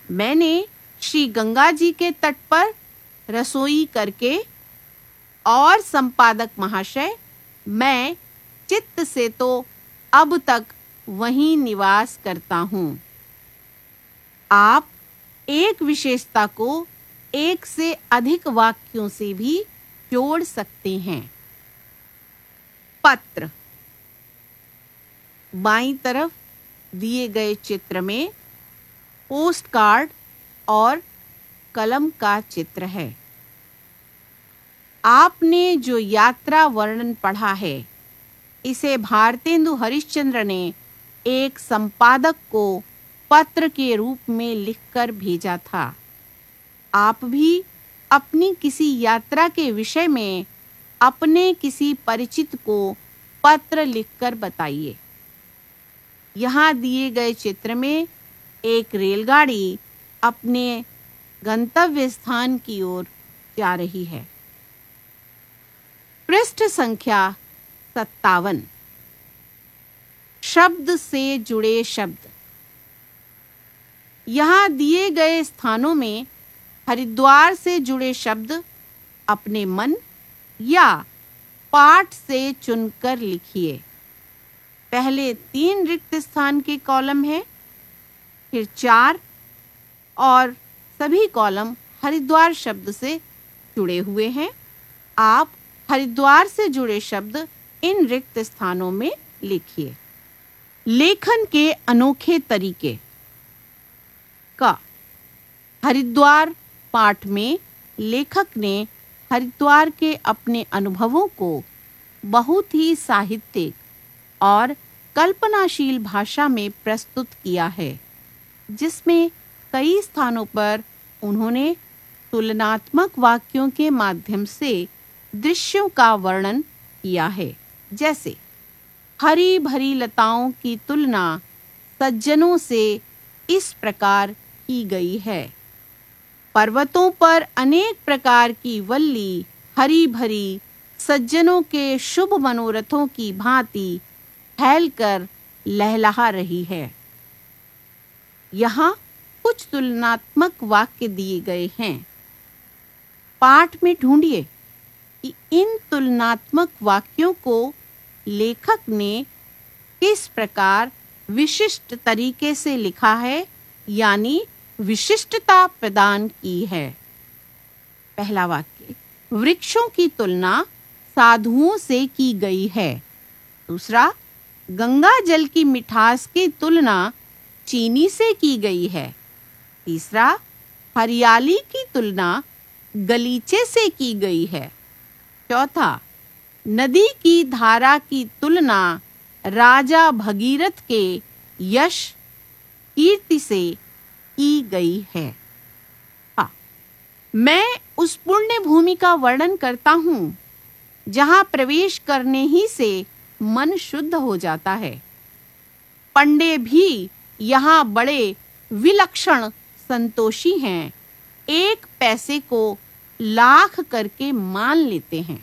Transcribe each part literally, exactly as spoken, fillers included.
मैंने श्री गंगा जी के तट पर रसोई करके और संपादक महाशय, मैं चित्त से तो अब तक वहीं निवास करता हूँ। आप एक विशेषता को एक से अधिक वाक्यों से भी जोड़ सकते हैं। पत्र। बाईं तरफ दिए गए चित्र में पोस्ट कार्ड और कलम का चित्र है। आपने जो यात्रा वर्णन पढ़ा है, इसे भारतेंदु हरिश्चंद्र ने एक संपादक को पत्र के रूप में लिखकर भेजा था। आप भी अपनी किसी यात्रा के विषय में अपने किसी परिचित को पत्र लिखकर बताइए। यहाँ दिए गए चित्र में एक रेलगाड़ी अपने गंतव्य स्थान की ओर जा रही है। पृष्ठ संख्या सत्तावन। शब्द से जुड़े शब्द। यहाँ दिए गए स्थानों में हरिद्वार से जुड़े शब्द अपने मन या पाठ से चुनकर लिखिए। पहले तीन रिक्त स्थान के कॉलम हैं, फिर चार, और सभी कॉलम हरिद्वार शब्द से जुड़े हुए हैं। आप हरिद्वार से जुड़े शब्द इन रिक्त स्थानों में लिखिए। लेखन के अनोखे तरीके। का हरिद्वार पाठ में लेखक ने हरिद्वार के अपने अनुभवों को बहुत ही साहित्यिक और कल्पनाशील भाषा में प्रस्तुत किया है, जिसमें कई स्थानों पर उन्होंने तुलनात्मक वाक्यों के माध्यम से दृश्यों का वर्णन किया है। जैसे हरी भरी लताओं की तुलना सज्जनों से इस प्रकार की गई है। पर्वतों पर अनेक प्रकार की वल्ली हरी भरी सज्जनों के शुभ मनोरथों की भांति फैलकर लहलहा रही है। यहाँ कुछ तुलनात्मक वाक्य दिए गए हैं। पाठ में ढूंढिए कि इन तुलनात्मक वाक्यों को लेखक ने किस प्रकार विशिष्ट तरीके से लिखा है, यानी विशिष्टता प्रदान की है। पहला वाक्य, वृक्षों की तुलना साधुओं से की गई है। दूसरा, गंगा जल की मिठास की तुलना चीनी से की गई है। तीसरा, हरियाली की तुलना गलीचे से की गई है। चौथा, नदी की धारा की तुलना राजा भगीरथ के यश कीर्ति से की गई है। हाँ, मैं उस पुण्य भूमि का वर्णन करता हूँ जहाँ प्रवेश करने ही से मन शुद्ध हो जाता है। पंडे भी यहाँ बड़े विलक्षण संतोषी हैं, एक पैसे को लाख करके मान लेते हैं।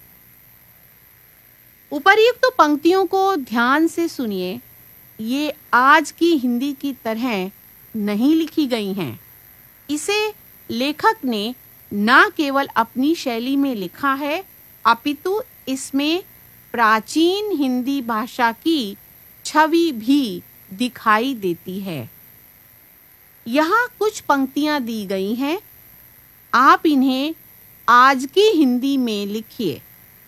उपर्युक्त पंक्तियों को ध्यान से सुनिए। ये आज की हिंदी की तरह नहीं लिखी गई हैं। इसे लेखक ने न केवल अपनी शैली में लिखा है, अपितु इसमें प्राचीन हिंदी भाषा की छवि भी दिखाई देती है। यहाँ कुछ पंक्तियां दी गई हैं, आप इन्हें आज की हिंदी में लिखिए।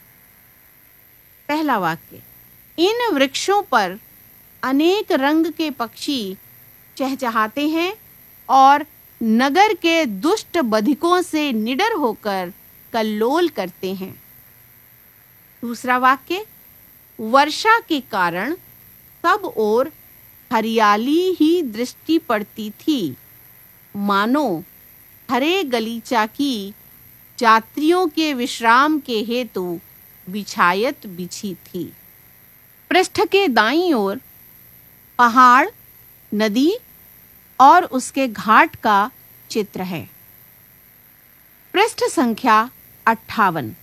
पहला वाक्य, इन वृक्षों पर अनेक रंग के पक्षी चहचहाते हैं और नगर के दुष्ट बधिकों से निडर होकर कल्लोल करते हैं। दूसरा वाक्य, वर्षा के कारण सब ओर हरियाली ही दृष्टि पड़ती थी, मानो हरे गलीचा की यात्रियों के विश्राम के हेतु बिछायत बिछी थी। पृष्ठ के दाईं ओर पहाड़, नदी और उसके घाट का चित्र है। पृष्ठ संख्या अट्ठावन।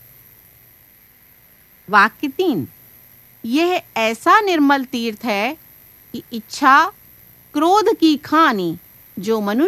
वाक्य तीन, यह ऐसा निर्मल तीर्थ है कि इच्छा क्रोध की खानी जो मनुष्य